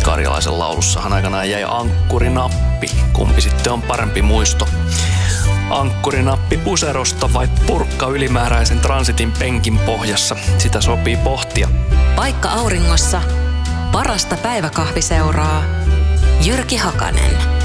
Karjalaisen laulussahan aikanaan jäi ankkurinappi. Kumpi sitten on parempi muisto? Ankkurinappi puserosta vai purkka ylimääräisen transitin penkin pohjassa? Sitä sopii pohtia. Vaikka auringossa, parasta päiväkahviseuraa. Jyrki Hakanen.